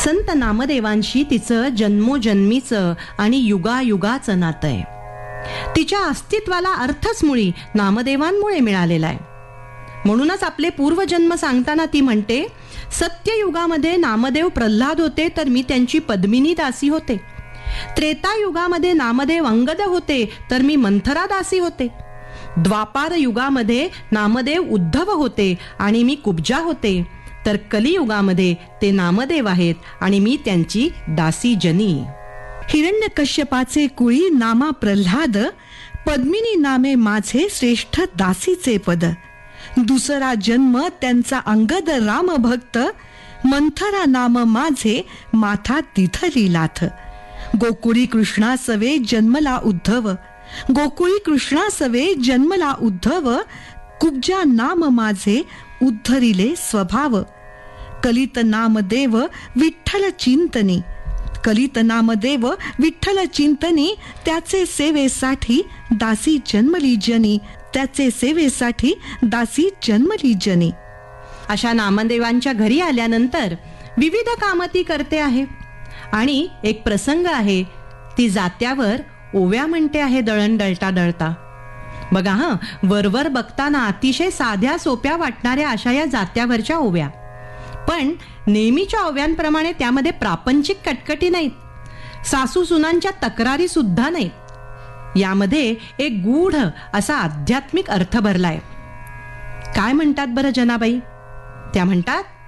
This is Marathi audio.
संत नामदेवांशी तिचं जन्मोजन्मीचं आणि युगायुगाचं नातं आहे. तिच्या अस्तित्वाला अर्थच मुळी नामदेवांमुळे मिळालेला आहे. म्हणूनच आपले पूर्वजन्म सांगताना ती म्हणते, सत्ययुगामध्ये नामदेव प्रल्हाद होते तर मी त्यांची पद्मिनी दासी होते. त्रेतायुगामध्ये नामदेव अंगद होते तर मी मंथरा दासी होते. द्वापार युगामध्ये नामदेव उद्धव होते आणि मी कुब्जा होते. तर कलियुगामध्ये ते नामदेव आहेत आणि मी त्यांची दासी जनी. हिरण्यकश्यपाचे कुळी नामा प्रल्हाद, पद्मिनी नामे माझे श्रेष्ठ दासीचे पद. दुसरा जन्म त्यांचा अंगद राम भक्त, मंथरा नाम माझे माथा तिथली लाथ. गोकुळी कृष्णासवे जन्मला उद्धव, गोकुळी कृष्णासवे जन्मला उद्धव, कुब्जा नाम माझे उद्धरिले स्वभाव. कलित नामदेव विठ्ठल चिंतनी, कलित नामदेव विठ्ठल चिंतनी, त्याचे सेवेसाठी दासी जन्मली जनी, त्याचे सेवेसाठी दासी जन्मली जनी. अशा नामदेवांच्या घरी आल्यानंतर विविध कामं ती करते आहे. आणि एक प्रसंग आहे, ती जात्यावर ओव्या म्हणते आहे दळण दळता दळता. बघा हा, वरवर बघताना अतिशय साध्या सोप्या वाटणाऱ्या अशा या जात्यावरच्या ओव्या, पण नेहमीच्या ओव्यांप्रमाणे त्यामध्ये प्रापंचिक कटकटी नाहीत, सासू सुनांच्या तक्रारी सुद्धा नाहीत. यामध्ये एक गूढ असा आध्यात्मिक अर्थ भरलाय. काय म्हणतात बरं जनाबाई? त्या म्हणतात,